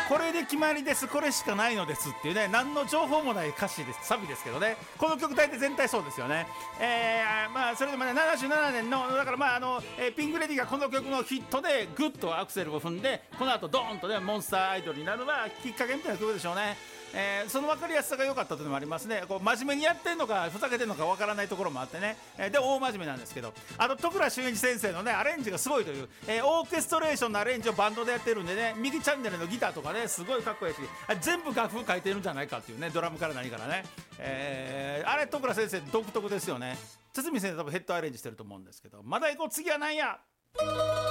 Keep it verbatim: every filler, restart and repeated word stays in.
これで決まりです、これしかないのですっていうね、何の情報もない歌詞です、サビですけどね。この曲大体全体そうですよね。えー、まあそれでもねななじゅうななねんのだからまああの、えー、ピンクレディーがこの曲のヒットでグッとアクセルを踏んで、この後ドーンとねモンスターアイドルになるのはきっかけみたいな曲でしょうね。えー、その分かりやすさが良かったというのもありますね。こう真面目にやってんのかふざけてんのか分からないところもあってね、えー、で大真面目なんですけど、あと徳倉俊一先生のねアレンジがすごいという、えー、オーケストレーションのアレンジをバンドでやってるんでね、右チャンネルのギターとかねすごいかっこいいし、全部楽譜書いてるんじゃないかっていうね、ドラムから何からね、えー、あれ徳倉先生独特ですよね。堤先生多分ヘッドアレンジしてると思うんですけど、まだ行こう次は何や。